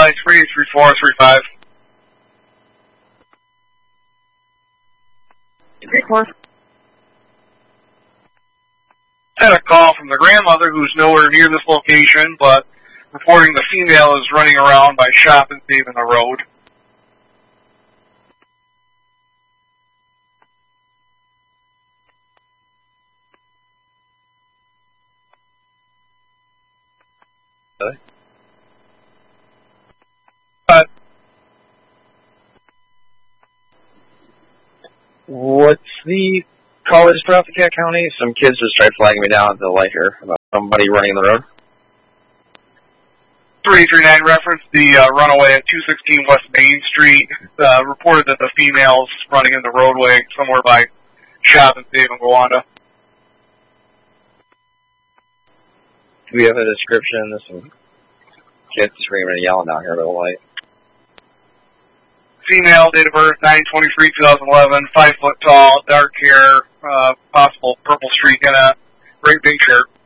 33435. 34. I had a call from the grandmother who's nowhere near this location, but reporting the female is running around by shop and saving the road. What's the call is for Alpha County? Some kids just tried flagging me down at the light here about somebody running the road. 339 reference the runaway at 216 West Main Street. Reported that the female's running in the roadway somewhere by Shop and Save in Gowanda. Do we have a description? There's some kids screaming and yelling down here by the light. Female, date of birth 9/23/2011, 5 foot tall, dark hair, possible purple streak in a great big shirt.